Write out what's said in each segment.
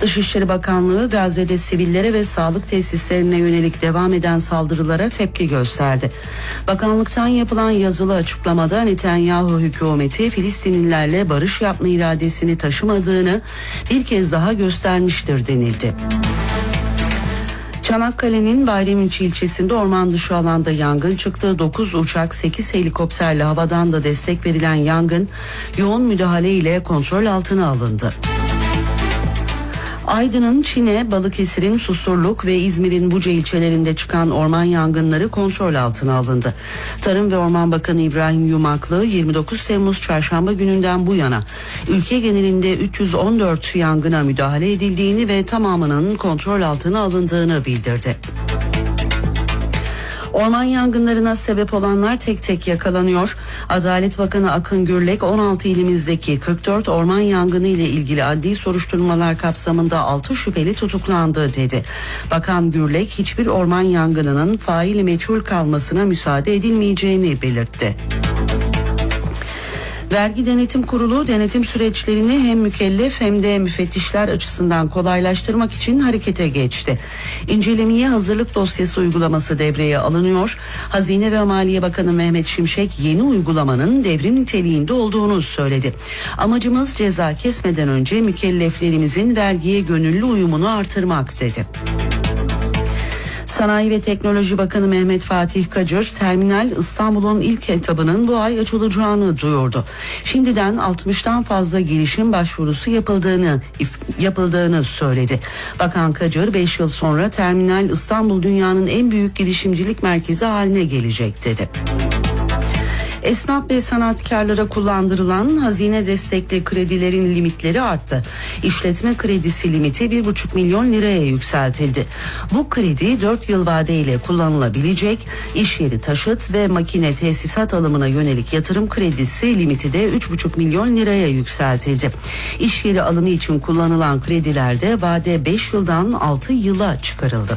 Dışişleri Bakanlığı Gazze'de sivillere ve sağlık tesislerine yönelik devam eden saldırılara tepki gösterdi. Bakanlıktan yapılan yazılı açıklamada Netanyahu hükümeti Filistinlilerle barış yapma iradesini taşımadığını bir kez daha göstermiştir denildi. Çanakkale'nin Bayramiçi ilçesinde orman dışı alanda yangın çıktı. 9 uçak, 8 helikopterle havadan da destek verilen yangın yoğun müdahale ile kontrol altına alındı. Aydın'ın Çine, Balıkesir'in Susurluk ve İzmir'in Buca ilçelerinde çıkan orman yangınları kontrol altına alındı. Tarım ve Orman Bakanı İbrahim Yumaklı 29 Temmuz Çarşamba gününden bu yana ülke genelinde 314 yangına müdahale edildiğini ve tamamının kontrol altına alındığını bildirdi. Orman yangınlarına sebep olanlar tek tek yakalanıyor. Adalet Bakanı Akın Gürlek 16 ilimizdeki 44 orman yangını ile ilgili adli soruşturmalar kapsamında 6 şüpheli tutuklandı dedi. Bakan Gürlek hiçbir orman yangınının faili meçhul kalmasına müsaade edilmeyeceğini belirtti. Vergi Denetim Kurulu denetim süreçlerini hem mükellef hem de müfettişler açısından kolaylaştırmak için harekete geçti. İncelemeye hazırlık dosyası uygulaması devreye alınıyor. Hazine ve Maliye Bakanı Mehmet Şimşek yeni uygulamanın devrim niteliğinde olduğunu söyledi. Amacımız ceza kesmeden önce mükelleflerimizin vergiye gönüllü uyumunu artırmak dedi. Sanayi ve Teknoloji Bakanı Mehmet Fatih Kacır, Terminal İstanbul'un ilk etabının bu ay açılacağını duyurdu. Şimdiden 60'tan fazla girişim başvurusu yapıldığını söyledi. Bakan Kacır, 5 yıl sonra Terminal İstanbul dünyanın en büyük girişimcilik merkezi haline gelecek dedi. Esnaf ve sanatkarlara kullandırılan hazine destekli kredilerin limitleri arttı. İşletme kredisi limiti 1,5 milyon liraya yükseltildi. Bu kredi 4 yıl vadeyle kullanılabilecek. İş yeri taşıt ve makine tesisat alımına yönelik yatırım kredisi limiti de 3,5 milyon liraya yükseltildi. İş yeri alımı için kullanılan kredilerde vade 5 yıldan 6 yıla çıkarıldı.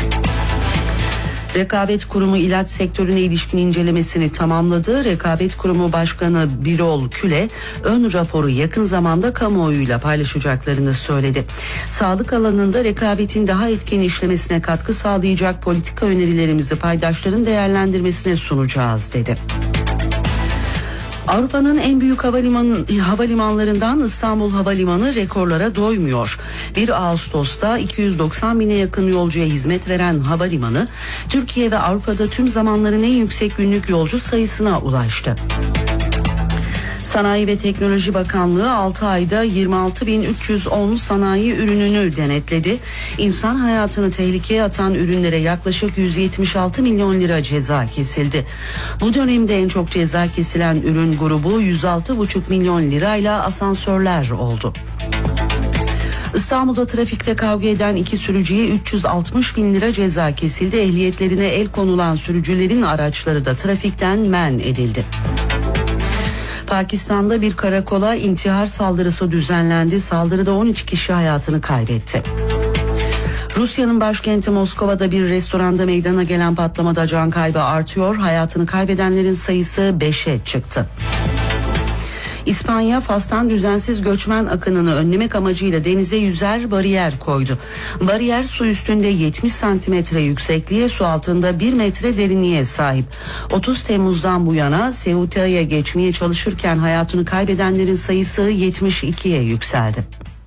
Rekabet Kurumu ilaç sektörüne ilişkin incelemesini tamamladı. Rekabet Kurumu Başkanı Birol Küle ön raporu yakın zamanda kamuoyuyla paylaşacaklarını söyledi. Sağlık alanında rekabetin daha etkin işlemesine katkı sağlayacak politika önerilerimizi paydaşların değerlendirmesine sunacağız dedi. Avrupa'nın en büyük havalimanlarından İstanbul Havalimanı rekorlara doymuyor. 1 Ağustos'ta 290 bine yakın yolcuya hizmet veren havalimanı, Türkiye ve Avrupa'da tüm zamanların en yüksek günlük yolcu sayısına ulaştı. Sanayi ve Teknoloji Bakanlığı 6 ayda 26.310 sanayi ürününü denetledi. İnsan hayatını tehlikeye atan ürünlere yaklaşık 176 milyon lira ceza kesildi. Bu dönemde en çok ceza kesilen ürün grubu 106,5 milyon lirayla asansörler oldu. İstanbul'da trafikte kavga eden 2 sürücüye 360 bin lira ceza kesildi. Ehliyetlerine el konulan sürücülerin araçları da trafikten men edildi. Pakistan'da bir karakola intihar saldırısı düzenlendi. Saldırıda 13 kişi hayatını kaybetti. Rusya'nın başkenti Moskova'da bir restoranda meydana gelen patlamada can kaybı artıyor. Hayatını kaybedenlerin sayısı 5'e çıktı. İspanya, Fas'tan düzensiz göçmen akınını önlemek amacıyla denize yüzer bariyer koydu. Bariyer su üstünde 70 santimetre yüksekliğe, su altında 1 metre derinliğe sahip. 30 Temmuz'dan bu yana Ceuta'ya geçmeye çalışırken hayatını kaybedenlerin sayısı 72'ye yükseldi.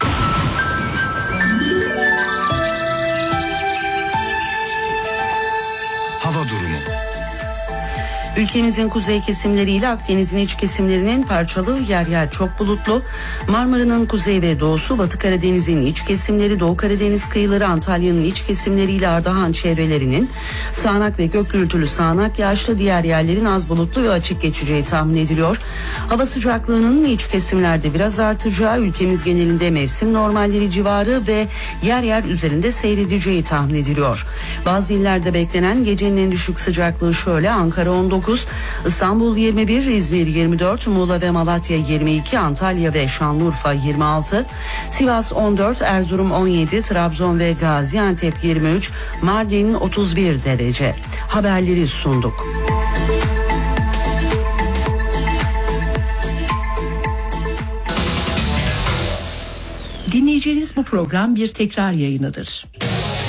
Hava durumu. Ülkemizin kuzey kesimleriyle Akdeniz'in iç kesimlerinin parçalı, yer yer çok bulutlu. Marmara'nın kuzey ve doğusu, Batı Karadeniz'in iç kesimleri, Doğu Karadeniz kıyıları, Antalya'nın iç kesimleriyle Ardahan çevrelerinin sağanak ve gök gürültülü sağanak yağışlı, diğer yerlerin az bulutlu ve açık geçeceği tahmin ediliyor. Hava sıcaklığının iç kesimlerde biraz artacağı, ülkemiz genelinde mevsim normalleri civarı ve yer yer üzerinde seyredeceği tahmin ediliyor. Bazı illerde beklenen gecenin en düşük sıcaklığı şöyle: Ankara 19, İstanbul 21, İzmir 24, Muğla ve Malatya 22, Antalya ve Şanlıurfa 26, Sivas 14, Erzurum 17, Trabzon ve Gaziantep 23, Mardin 31 derece. Haberleri sunduk. Dinleyin. Dinleyeceğiniz bu program bir tekrar yayınıdır.